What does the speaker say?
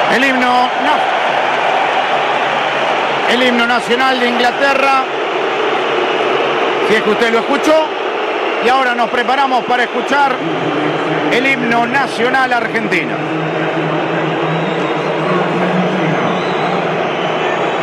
El himno nacional de Inglaterra, si es que usted lo escuchó. Y ahora nos preparamos para escuchar el himno nacional argentino.